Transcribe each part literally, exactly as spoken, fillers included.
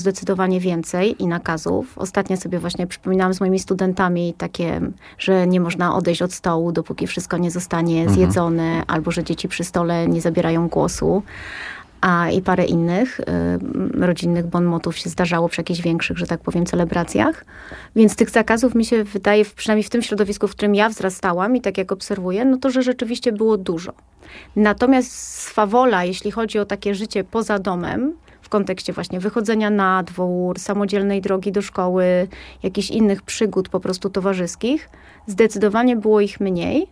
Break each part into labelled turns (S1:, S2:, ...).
S1: zdecydowanie więcej i nakazów. Ostatnio sobie właśnie przypominałam z moimi studentami takie, że nie można odejść od stołu, dopóki wszystko nie zostanie mhm. zjedzone, albo że dzieci przy stole nie zabierają głosu. A i parę innych y, rodzinnych bon motów się zdarzało przy jakichś większych, że tak powiem, celebracjach. Więc tych zakazów mi się wydaje, przynajmniej w tym środowisku, w którym ja wzrastałam i tak jak obserwuję, no to, że rzeczywiście było dużo. Natomiast swawola, jeśli chodzi o takie życie poza domem, w kontekście właśnie wychodzenia na dwór, samodzielnej drogi do szkoły, jakichś innych przygód po prostu towarzyskich, zdecydowanie było ich mniej.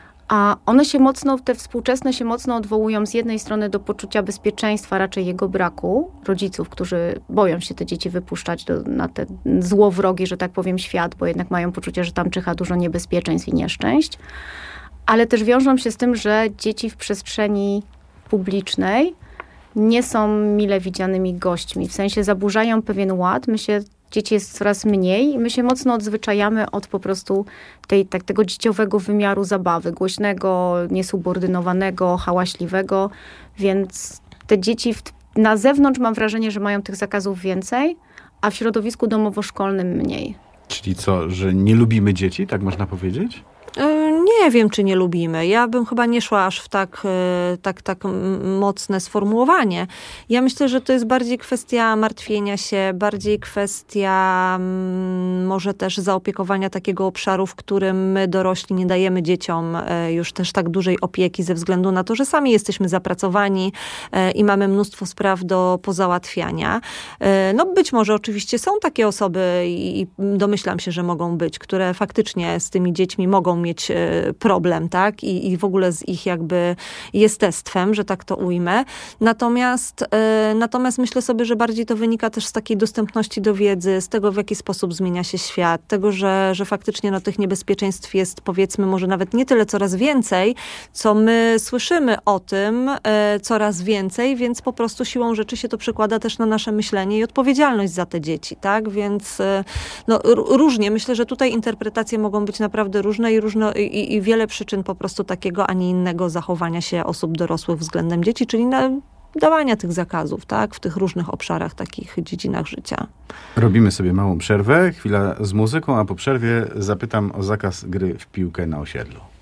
S1: A one się mocno, te współczesne się mocno odwołują z jednej strony do poczucia bezpieczeństwa, raczej jego braku, rodziców, którzy boją się te dzieci wypuszczać do, na te złowrogi, że tak powiem, świat, bo jednak mają poczucie, że tam czyha dużo niebezpieczeństw i nieszczęść. Ale też wiążą się z tym, że dzieci w przestrzeni publicznej nie są mile widzianymi gośćmi. W sensie zaburzają pewien ład. My się Dzieci jest coraz mniej i my się mocno odzwyczajamy od po prostu tej, tak, tego dzieciowego wymiaru zabawy, głośnego, niesubordynowanego, hałaśliwego, więc te dzieci w, na zewnątrz mam wrażenie, że mają tych zakazów więcej, a w środowisku domowo-szkolnym mniej.
S2: Czyli co, że nie lubimy dzieci, tak można powiedzieć?
S3: Nie wiem, czy nie lubimy. Ja bym chyba nie szła aż w tak, tak, tak mocne sformułowanie. Ja myślę, że to jest bardziej kwestia martwienia się, bardziej kwestia może też zaopiekowania takiego obszaru, w którym my dorośli nie dajemy dzieciom już też tak dużej opieki ze względu na to, że sami jesteśmy zapracowani i mamy mnóstwo spraw do pozałatwiania. No być może oczywiście są takie osoby i domyślam się, że mogą być, które faktycznie z tymi dziećmi mogą mieć problem, tak? I, i w ogóle z ich jakby jestestwem, że tak to ujmę. Natomiast, y, natomiast myślę sobie, że bardziej to wynika też z takiej dostępności do wiedzy, z tego, w jaki sposób zmienia się świat, tego, że, że faktycznie no, tych niebezpieczeństw jest, powiedzmy, może nawet nie tyle coraz więcej, co my słyszymy o tym y, coraz więcej, więc po prostu siłą rzeczy się to przekłada też na nasze myślenie i odpowiedzialność za te dzieci, tak? Więc y, no, r- różnie. Myślę, że tutaj interpretacje mogą być naprawdę różne i różno, i, i wiele przyczyn po prostu takiego, a nie innego zachowania się osób dorosłych względem dzieci, czyli na dawania tych zakazów, tak, w tych różnych obszarach, takich dziedzinach życia.
S2: Robimy sobie małą przerwę, chwila z muzyką, a po przerwie zapytam o zakaz gry w piłkę na osiedlu.